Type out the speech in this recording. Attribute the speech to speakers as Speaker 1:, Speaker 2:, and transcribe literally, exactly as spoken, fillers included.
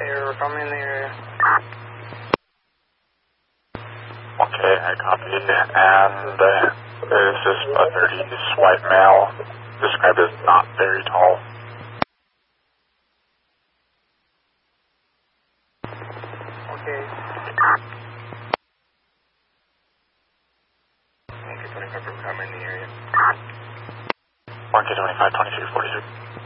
Speaker 1: Air, come in the area.
Speaker 2: Okay, I copied. And uh, this is a thirties white male, described as not very tall.
Speaker 1: Okay. Yankee twenty-five, come in the area.
Speaker 2: one K twenty-five, twenty-three forty-three.